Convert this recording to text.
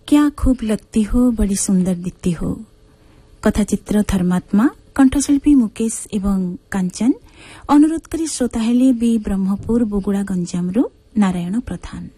क्या खूब लगती हो, बड़ी सुंदर दिखती हो। कथाचित्र धर्मात्मा, कंठशिल्पी मुकेश एवं कांचन। अनुरोध करी श्रोता हेले बी ब्रह्मपुर बोगुड़ा गंजामरू नारायण प्रधान।